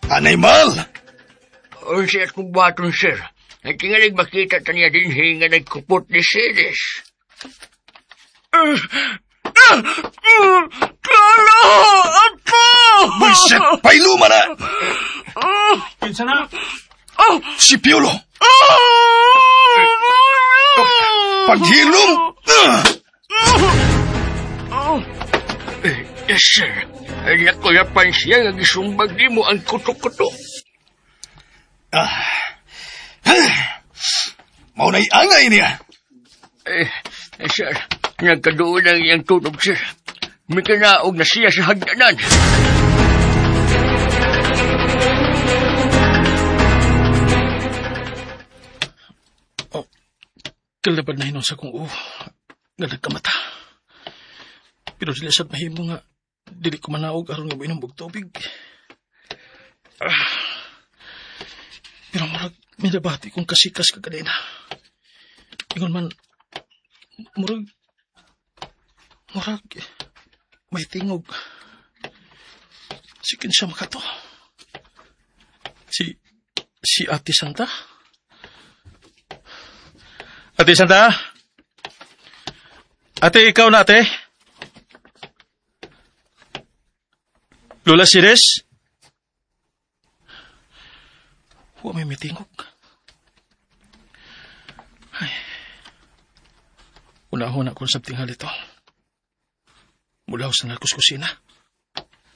Animal! Unsi at kong baton, sir. At tingalig makita tanya din nga nagkupot ni Ceres. Kala! Apo! Buisit! Pailuma na! Kinsa na? Si Piolo! Paghilom! Yes, sir. Nakulapan siya nga gisumbag di mo ang kutok-kutok. Maunay angay niya. Sir, nagkadoon ang iyang tunog, sir. May kanaog na siya sa hagdanan. Kalaban na hinon sa kong nga nagkamata. Pero sila sad mahimo nga dili ko manaog aron nga mainom og tubig. Pero murag minabati kong kasikas ka kanina. Ingon man murag may tingog. Sikin siya makato. Si Ate Santa? Ate Santa? Ate, ikaw na, ate? Lola Ceres? Huwag may mitingog. Ay. Una-una kung sabting halito. Mula sa nagkuskusina.